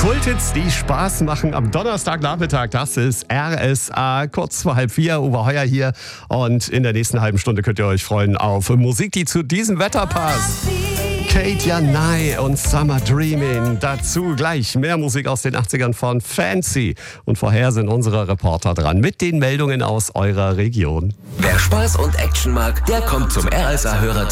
Kulthits, die Spaß machen am Donnerstagnachmittag. Das ist RSA, kurz vor 3:30. Uwe Heuer hier. Und in der nächsten halben Stunde könnt ihr euch freuen auf Musik, die zu diesem Wetter passt. Kate Janai und Summer Dreaming. Dazu gleich mehr Musik aus den 80ern von Fancy. Und vorher sind unsere Reporter dran mit den Meldungen aus eurer Region. Wer Spaß und Action mag, der kommt zum RSA-Hörertag